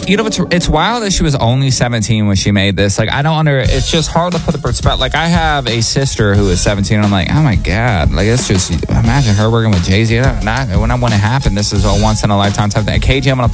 you know, it's wild that she was only 17 when she made this. Like, I don't it's just hard to put the perspective. Like, I have a sister who is 17, and I'm like, oh my God. Like, it's just, imagine her working with Jay-Z. Not when I want to happen. This is a once in a lifetime type thing. KG, I'm going to